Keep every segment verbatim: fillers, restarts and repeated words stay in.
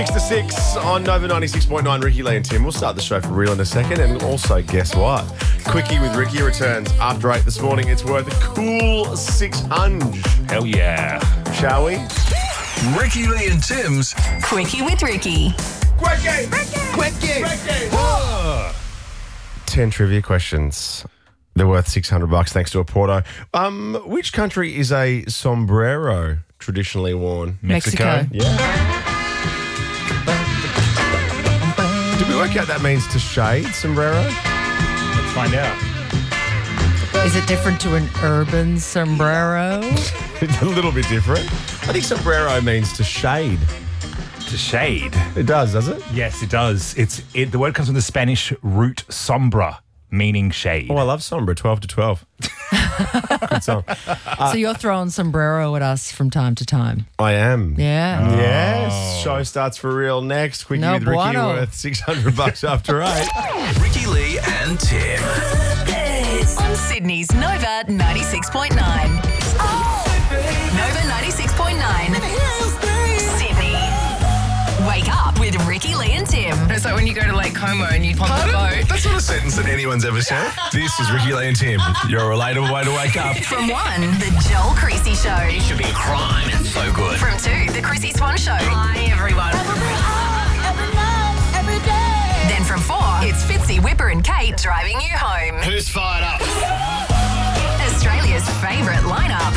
Six to six on Nova ninety-six point nine. Ricky, Lee and Tim. We'll start the show for real in a second. And also, guess what? Quickie with Ricky returns after eight this morning. It's worth a cool six hundred. Hell yeah. Shall we? Ricky, Lee and Tim's Quickie with Ricky. Quickie! Quickie! Quickie! Ten trivia questions. They're worth six hundred bucks thanks to a Porto. Um, which country is a sombrero traditionally worn? Mexico. Yeah. Did we work out that means to shade, sombrero? Let's find out. Is it different to an urban sombrero? It's a little bit different. I think sombrero means to shade. To shade. It does, does it? Yes, it does. It's it. The word comes from the Spanish root sombra, meaning shade. Oh, I love Sombra, twelve to twelve. Good song. So you're throwing sombrero at us from time to time. I am. Yeah. Yes. Show starts for real next. Quickie No with Ricky bueno. worth six hundred bucks after eight. Ricky, Lee and Tim. On Sydney's Nova ninety-six point nine. Nova ninety-six point nine. Sydney. Wake up with Ricky, Lee and Tim. It's like when you go to Lake Como and you pop the boat. That's not a sentence that anyone's ever said. This is Ricky, Lee and Tim. Your relatable way to wake up. From one, the Joel Creasy Show. It should be a crime. It's so good. From two, the Chrissy Swan Show. Hi, everyone. Then from four, it's Fitzy, Whipper and Kate driving you home. Who's fired up? Australia's favourite lineup.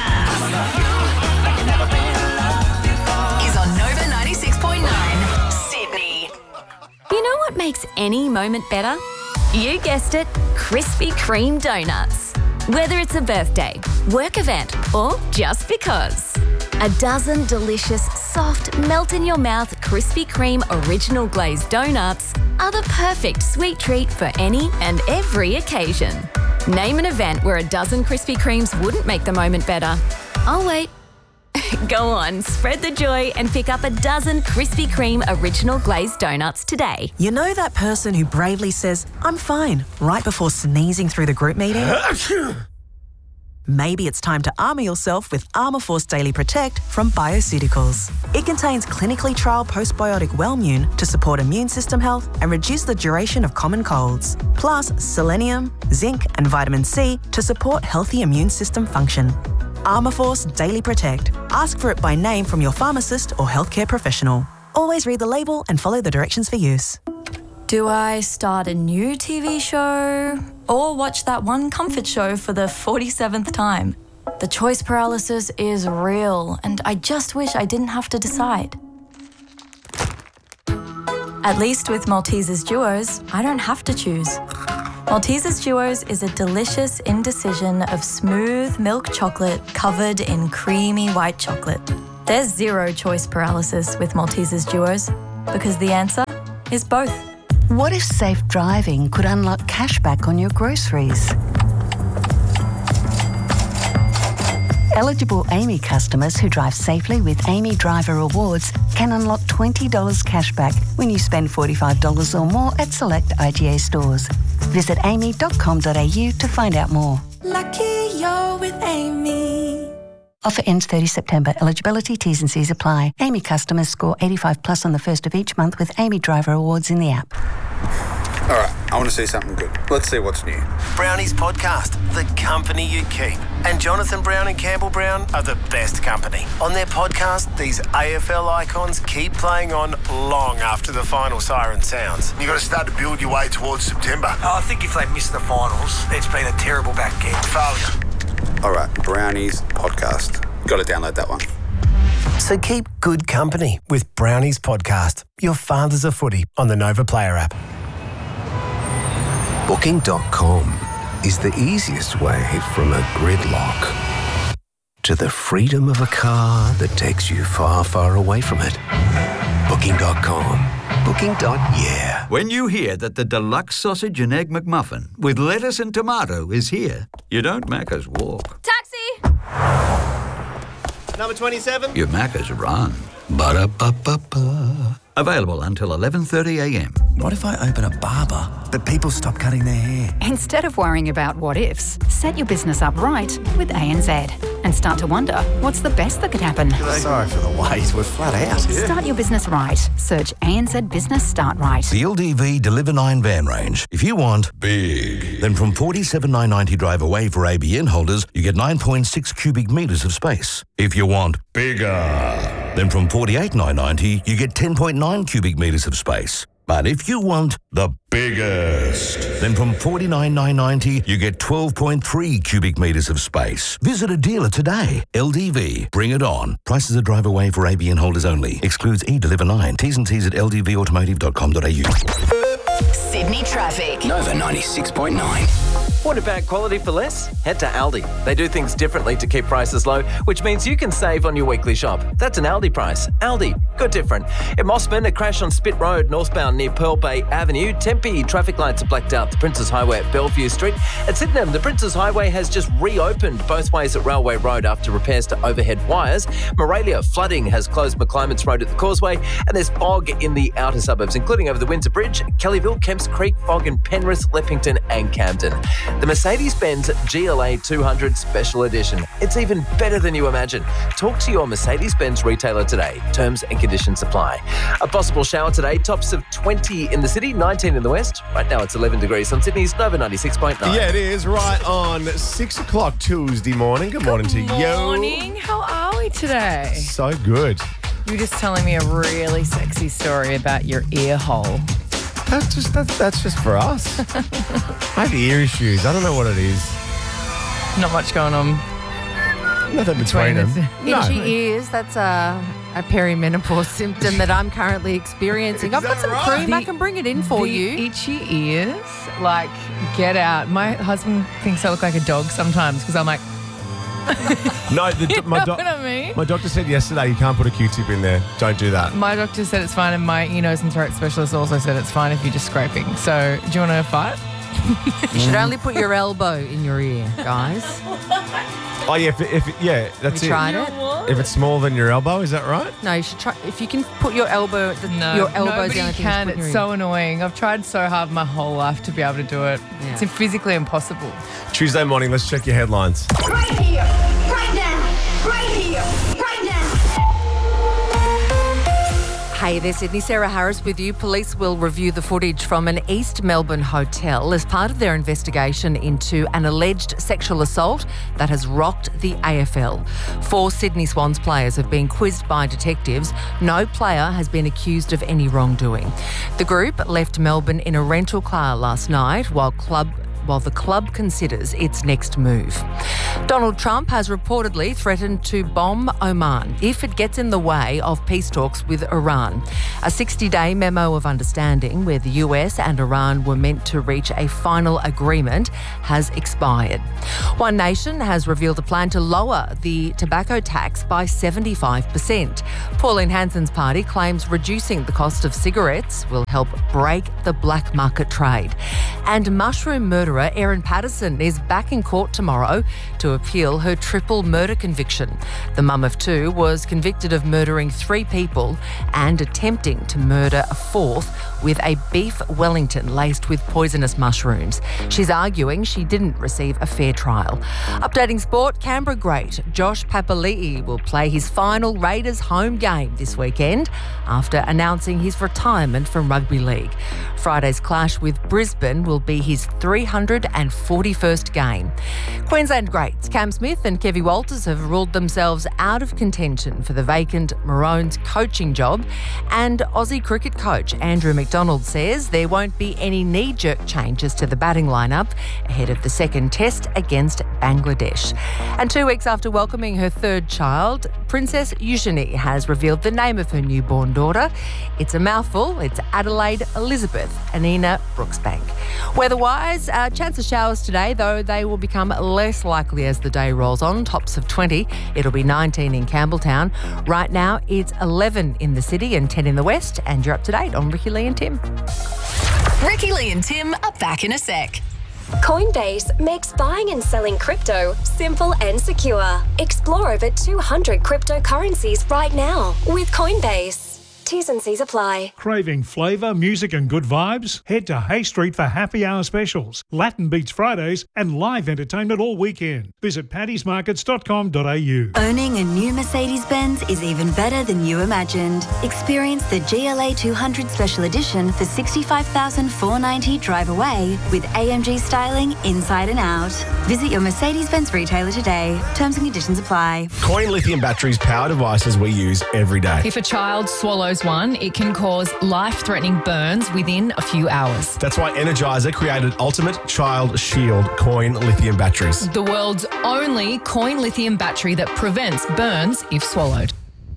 Is on Nova ninety-six point nine, Sydney. You know what makes any moment better? You guessed it, Krispy Kreme donuts. Whether it's a birthday, work event, or just because. A dozen delicious, soft, melt-in-your-mouth Krispy Kreme original glazed donuts are the perfect sweet treat for any and every occasion. Name an event where a dozen Krispy Kremes wouldn't make the moment better. I'll wait. Go on, spread the joy and pick up a dozen Krispy Kreme original glazed donuts today. You know that person who bravely says, "I'm fine," right before sneezing through the group meeting? Maybe it's time to armour yourself with Armourforce Daily Protect from Bioceuticals. It contains clinically trialled postbiotic Wellmune to support immune system health and reduce the duration of common colds, plus selenium, zinc and vitamin C to support healthy immune system function. Armourforce Daily Protect. Ask for it by name from your pharmacist or healthcare professional. Always read the label and follow the directions for use. Do I start a new T V show or watch that one comfort show for the forty-seventh time? The choice paralysis is real, and I just wish I didn't have to decide. At least with Maltesers Duos, I don't have to choose. Maltesers Duos is a delicious indecision of smooth milk chocolate covered in creamy white chocolate. There's zero choice paralysis with Maltesers Duos because the answer is both. What if safe driving could unlock cashback on your groceries? Eligible Amy customers who drive safely with Amy Driver Rewards can unlock twenty dollars cashback when you spend forty-five dollars or more at select I G A stores. Visit amy dot com dot a u to find out more. Lucky you're with Amy. Offer ends thirtieth September. Eligibility, T's and C's apply. Amy customers score eighty-five plus on the first of each month with Amy Driver Awards in the app. All right, I want to see something good. Let's see what's new. Brownies Podcast, the company you keep. And Jonathan Brown and Campbell Brown are the best company. On their podcast, these A F L icons keep playing on long after the final siren sounds. You've got to start to build your way towards September. Oh, I think if they miss the finals, it's been a terrible back end. Failure. All right, Brownies Podcast. Got to download that one. So keep good company with Brownies Podcast, your father's a footy on the Nova Player app. Booking dot com is the easiest way from a gridlock to the freedom of a car that takes you far, far away from it. Booking dot com. Booking. Yeah. When you hear that the deluxe sausage and egg McMuffin with lettuce and tomato is here, you don't Macca's walk. Taxi! Number twenty-seven. You Macca's run. Ba-da-ba-ba-ba. Available until eleven thirty a m. What if I open a barber, but people stop cutting their hair? Instead of worrying about what ifs, set your business up right with A N Z and start to wonder what's the best that could happen. Sorry for the wait, we're flat out. Start your business right. Search A N Z Business Start Right. The L D V Deliver nine van range. If you want big, then from forty-seven thousand nine hundred ninety drive away for A B N holders, you get nine point six cubic metres of space. If you want bigger, then from forty-eight thousand nine hundred ninety, you get ten point nine cubic metres of space. But if you want the biggest, then from forty-nine thousand nine hundred ninety, you get twelve point three cubic metres of space. Visit a dealer today. L D V, bring it on. Prices are drive away for A B N holders only. Excludes e-Deliver nine. T's and C's at l d v automotive dot com dot a u. Sydney traffic. Nova ninety-six point nine. Want about quality for less? Head to Aldi. They do things differently to keep prices low, which means you can save on your weekly shop. That's an Aldi price. Aldi, good different. In Mossman, a crash on Spit Road, northbound near Pearl Bay Avenue. Tempe, traffic lights are blacked out. The Princes Highway at Bellevue Street. At Sydenham, the Princes Highway has just reopened both ways at Railway Road after repairs to overhead wires. Moralia, flooding has closed McClymonds Road at the Causeway, and there's fog in the outer suburbs, including over the Windsor Bridge, Kellyville, Kemps Creek, fog in Penrith, Leppington and Camden. The Mercedes-Benz G L A two hundred Special Edition. It's even better than you imagine. Talk to your Mercedes-Benz retailer today. Terms and conditions apply. A possible shower today. Tops of twenty in the city, nineteen in the west. Right now it's eleven degrees on Sydney's Nova ninety-six point nine. Yeah, it is right on six o'clock Tuesday morning. Good morning to you. Morning. How are we today? So good. You were just telling me a really sexy story about your ear hole. That's just that, that's just for us. I have ear issues. I don't know what it is. Not much going on. Nothing between them. Itchy No. ears, that's a, a perimenopause symptom that I'm currently experiencing. I've got some right? cream. I The- can bring it in for the you. itchy ears, like, get out. My husband thinks I look like a dog sometimes because I'm like, No, the, you my, know doc- what I mean? my doctor said yesterday you can't put a Q-tip in there. Don't do that. My doctor said it's fine, and my ear, nose, and throat specialist also said it's fine if you're just scraping. So, do you want to fight? You should only put your elbow in your ear, guys. Oh yeah, if, if yeah, that's you it. tried it? If it's smaller than your elbow, is that right? No, you should try. If you can put your elbow, the, No, your elbow's nobody the only thing can. you put in It's your so annoying. I've tried so hard my whole life to be able to do it. Yeah. It's physically impossible. Tuesday morning, let's check your headlines. Right here, right now, right here, right now. Hey there, Sydney. Sarah Harris with you. Police will review the footage from an East Melbourne hotel as part of their investigation into an alleged sexual assault that has rocked the A F L. Four Sydney Swans players have been quizzed by detectives. No player has been accused of any wrongdoing. The group left Melbourne in a rental car last night while club while the club considers its next move. Donald Trump has reportedly threatened to bomb Oman if it gets in the way of peace talks with Iran. A sixty-day memo of understanding where the U S and Iran were meant to reach a final agreement has expired. One Nation has revealed a plan to lower the tobacco tax by seventy-five percent. Pauline Hanson's party claims reducing the cost of cigarettes will help break the black market trade. And mushroom murderer Erin Patterson is back in court tomorrow to appeal her triple murder conviction. The mum of two was convicted of murdering three people and attempting to murder a fourth with a beef Wellington laced with poisonous mushrooms. She's arguing she didn't receive a fair trial. Updating sport, Canberra great Josh Papali'i will play his final Raiders home game this weekend after announcing his retirement from rugby league. Friday's clash with Brisbane will be his three hundred forty-first game. Queensland greats Cam Smith and Kevy Walters have ruled themselves out of contention for the vacant Maroons coaching job, and Aussie cricket coach Andrew McDonald says there won't be any knee-jerk changes to the batting lineup ahead of the second test against Bangladesh. And two weeks after welcoming her third child, Princess Eugenie has revealed the name of her newborn daughter. It's a mouthful. It's Adelaide Elizabeth Anina Brooksbank. Weather-wise, uh, chance of showers today, though they will become less likely as the day rolls on. Tops of twenty. It'll be nineteen in Campbelltown. Right now, it's eleven in the city and ten in the west. And you're up to date on Ricky Lee and Tim. Ricky Lee and Tim are back in a sec. Coinbase makes buying and selling crypto simple and secure. Explore over two hundred cryptocurrencies right now with Coinbase. T's and C's apply. Craving flavour, music and good vibes? Head to Hay Street for happy hour specials, Latin Beats Fridays and live entertainment all weekend. Visit paddy's markets dot com dot a u. Owning a new Mercedes-Benz is even better than you imagined. Experience the G L A two hundred Special Edition for sixty-five thousand four hundred ninety dollars drive away with A M G styling inside and out. Visit your Mercedes-Benz retailer today. Terms and conditions apply. Coin lithium batteries power devices we use every day. If a child swallows one, it can cause life-threatening burns within a few hours. That's why Energizer created Ultimate Child Shield Coin lithium batteries. The world's only coin lithium battery that prevents burns if swallowed.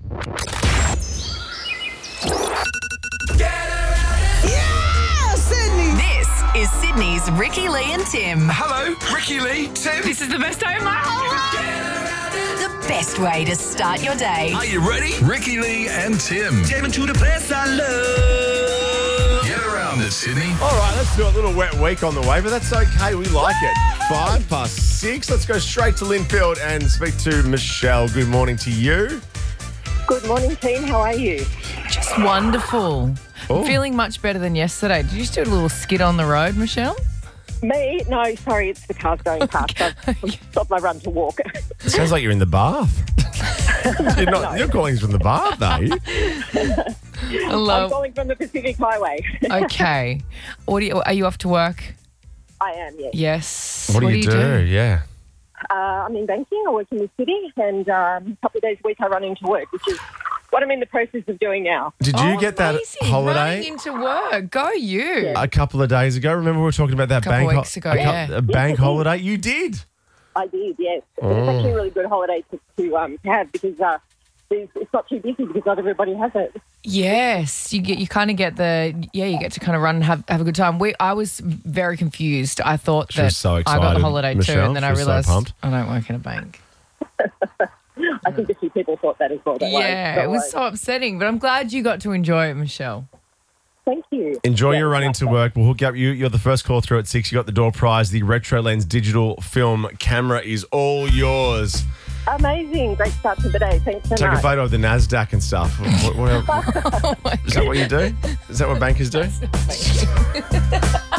Is Sydney's Ricky Lee and Tim. Hello, Ricky Lee, Tim. This is the best day of my whole life. The best way to start your day. Are you ready? Ricky Lee and Tim. Take me to the place I love. Get around it, Sydney. All right, let's do a little wet week on the way, but that's okay. We like it. Five past six. Let's go straight to Linfield and speak to Michelle. Good morning to you. Good morning, team. How are you? Just wonderful. Oh. I'm feeling much better than yesterday. Did you just do a little skid on the road, Michelle? Me? No, sorry, it's the cars going past. I've stopped my run to walk. It sounds like you're in the bath. you're, not, No. you're calling from the bath, are you? Hello. I'm calling from the Pacific Highway. Okay. What do you, are you off to work? I am, yes. Yes. What do you do? Yeah. Uh, I'm in banking. I work in the city, and um, a couple of days a week I run into work, which is what I'm in the process of doing now. Did you get that Amazing. holiday Running into work. Go you. a couple of days ago? Remember we were talking about that Couple bank, weeks ago, a, cou- yeah. a bank holiday? You did. I did, yes. Oh. It's actually a really good holiday to, to um, have because uh, there's- it's not too busy because not everybody has it. Yes, you get you kind of get the yeah you get to kind of run and have have a good time. We I was very confused. I thought She that was so I got excited, the holiday too, Michelle. and then She I was so realised pumped. I don't work in a bank. I think a few people thought that as well. Don't worry. Yeah, Don't it was worry. so upsetting, but I'm glad you got to enjoy it, Michelle. Thank you. Enjoy Yeah, your run into work. We'll hook up you. You're the first call through at six. You got the door prize. The Retro Lens digital film camera is all yours. Amazing. Great start to the day. Thanks so Take much. a photo of the NASDAQ and stuff. What- what else? Oh Is that what you do? Is that what bankers do?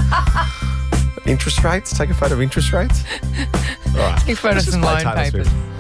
Interest rates? Take a photo of interest rates? All right. Take photos Let's just and play loan Taylor papers. Swift.